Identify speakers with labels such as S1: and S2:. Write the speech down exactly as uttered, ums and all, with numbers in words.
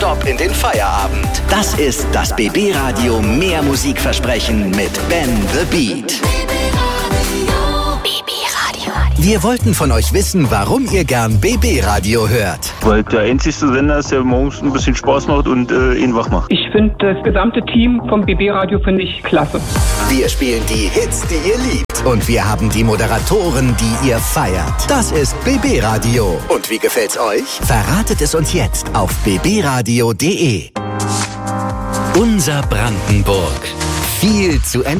S1: nonstop in den Feierabend. Das ist das B B Radio Mehr Musikversprechen mit Ben the Beat. Wir wollten von euch wissen, warum ihr gern B B Radio hört.
S2: Weil der einzigste Sender ist, der morgens ein bisschen Spaß macht und äh, ihn wach macht.
S3: Ich finde das gesamte Team vom B B Radio finde ich klasse.
S1: Wir spielen die Hits, die ihr liebt. Und wir haben die Moderatoren, die ihr feiert. Das ist B B Radio. Und wie gefällt's euch? Verratet es uns jetzt auf b b radio punkt d e. Unser Brandenburg. Viel zu entdecken.